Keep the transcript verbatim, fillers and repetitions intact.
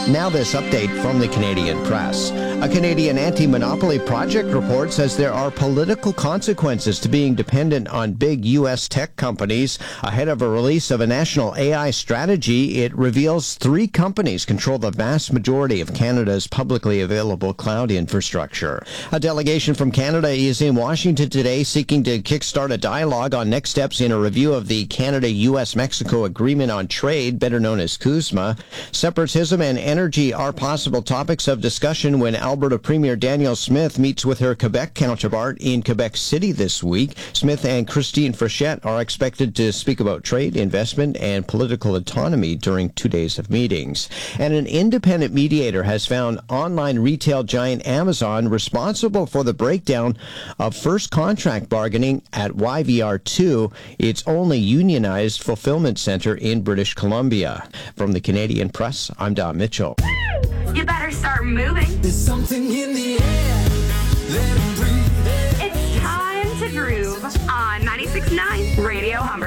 Now this update from the Canadian Press. A Canadian anti-monopoly project report says there are political consequences to being dependent on big U S tech companies. Ahead of a release of a national A I strategy, it reveals three companies control the vast majority of Canada's publicly available cloud infrastructure. A delegation from Canada is in Washington today seeking to kickstart a dialogue on next steps in a review of the Canada-U S Mexico Agreement on Trade, better known as CUSMA. Separatism and energy are possible topics of discussion when Alberta Premier Danielle Smith meets with her Quebec counterpart in Quebec City this week. Smith and Christine Frechette are expected to speak about trade, investment, and political autonomy during two days of meetings. And an independent mediator has found online retail giant Amazon responsible for the breakdown of first contract bargaining at Y V R two, its only unionized fulfillment center in British Columbia. From the Canadian Press, I'm Don Mitchell. You better start moving. There's something in the air. Let 'em breathe. It's time to groove on ninety-six point nine.